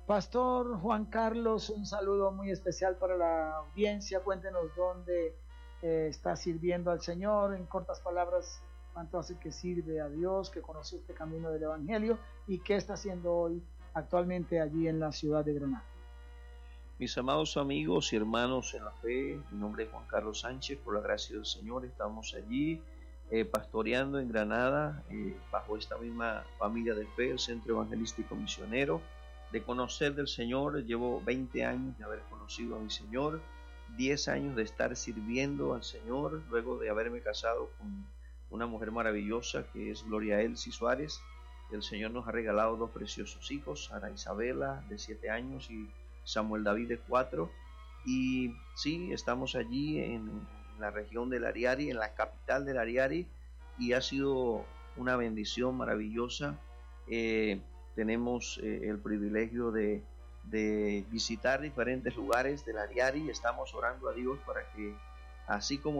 Pastor Juan Carlos, un saludo muy especial para la audiencia. Cuéntenos dónde está sirviendo al Señor, en cortas palabras, cuánto hace que sirve a Dios, que conoce este camino del Evangelio y qué está haciendo hoy actualmente allí en la ciudad de Granada. Mis amados amigos y hermanos en la fe, mi nombre es Juan Carlos Sánchez, por la gracia del Señor estamos allí pastoreando en Granada, bajo esta misma familia de fe, el Centro Evangelístico Misionero. De conocer del Señor, llevo 20 años de haber conocido a mi Señor, 10 años de estar sirviendo al Señor, luego de haberme casado con una mujer maravillosa que es Gloria Elsie Suárez. El Señor nos ha regalado 2 preciosos hijos, Ana Isabela de 7 años y Samuel David de 4. Y sí, estamos allí en la región del Ariari, en la capital del Ariari, y ha sido una bendición maravillosa. Tenemos el privilegio de visitar diferentes lugares del Ariari. Estamos orando a Dios para que, así como